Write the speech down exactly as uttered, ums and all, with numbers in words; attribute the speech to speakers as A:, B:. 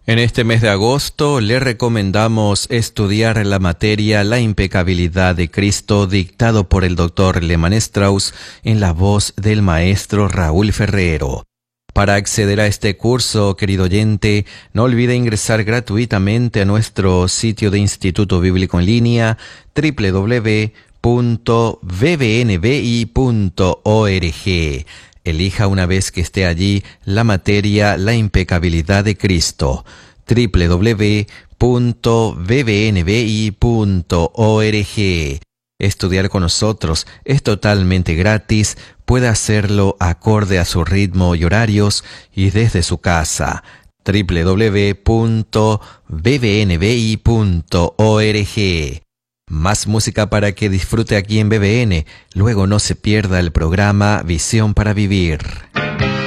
A: En este mes de agosto le recomendamos estudiar la materia La impecabilidad de Cristo, dictado por el doctor Lehmann Strauss en la voz del maestro Raúl Ferrero. Para acceder a este curso, querido oyente, no olvide ingresar gratuitamente a nuestro sitio de Instituto Bíblico en línea doble u doble u doble u punto v b n b i punto org. Elija una vez que esté allí la materia La impecabilidad de Cristo, doble u doble u doble u punto v b n b i punto org. Estudiar con nosotros es totalmente gratis. Puede hacerlo acorde a su ritmo y horarios y desde su casa. doble u doble u doble u punto v b n b i punto org. Más música para que disfrute aquí en B B N. Luego no se pierda el programa Visión para Vivir.